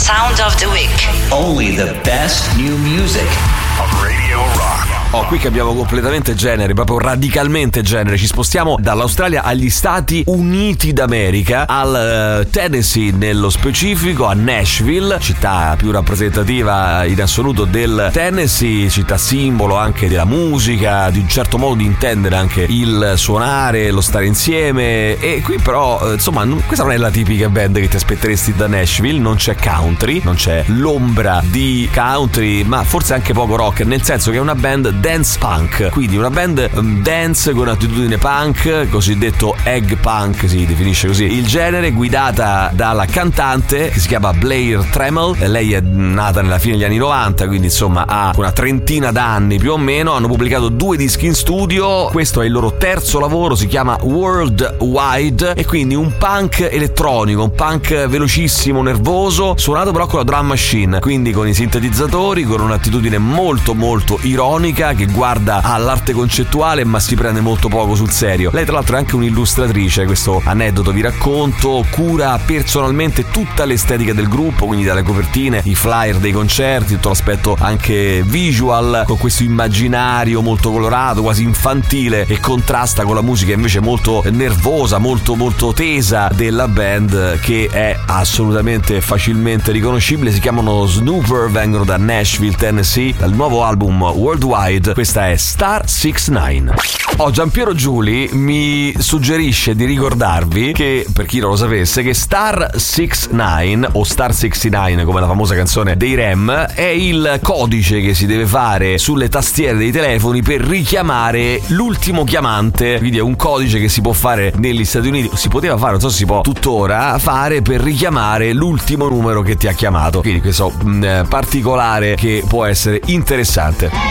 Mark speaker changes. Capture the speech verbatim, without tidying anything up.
Speaker 1: Sound of the Week.
Speaker 2: Only the best new music
Speaker 3: on Radio Rock.
Speaker 4: Oh, qui cambiamo completamente genere, proprio radicalmente genere. Ci spostiamo dall'Australia agli Stati Uniti d'America, al uh, Tennessee nello specifico, a Nashville, città più rappresentativa in assoluto del Tennessee, città simbolo anche della musica, di un certo modo di intendere anche il suonare, lo stare insieme. E qui però, insomma, questa non è la tipica band che ti aspetteresti da Nashville. Non c'è country, non c'è l'ombra di country, ma forse anche poco rock, nel senso che è una band dance punk, quindi una band um, dance con attitudine punk, cosiddetto egg punk si definisce così il genere, guidata dalla cantante che si chiama Blair Tremmel. Lei è nata nella fine degli anni novanta, quindi insomma ha una trentina d'anni più o meno. Hanno pubblicato due dischi in studio, questo è il loro terzo lavoro, si chiama Worldwide, e quindi un punk elettronico, un punk velocissimo, nervoso, suonato però con la drum machine, quindi con i sintetizzatori, con un'attitudine molto molto ironica che guarda all'arte concettuale ma si prende molto poco sul serio. Lei tra l'altro è anche un'illustratrice, questo aneddoto vi racconto, cura personalmente tutta l'estetica del gruppo, quindi dalle copertine, i flyer dei concerti, tutto l'aspetto anche visual, con questo immaginario molto colorato, quasi infantile, e contrasta con la musica invece molto nervosa, molto molto tesa della band, che è assolutamente facilmente riconoscibile. Si chiamano Snooper, vengono da Nashville, Tennessee, dal nuovo album Worldwide. Questa è Star six nine. Oh, Giampiero Giuli mi suggerisce di ricordarvi che, per chi non lo sapesse, che Star six nine o Star sessantanove, come la famosa canzone dei Rem, è il codice che si deve fare sulle tastiere dei telefoni per richiamare l'ultimo chiamante. Quindi è un codice che si può fare negli Stati Uniti, si poteva fare, non so se si può tuttora fare, per richiamare l'ultimo numero che ti ha chiamato. Quindi questo mh, particolare che può essere interessante.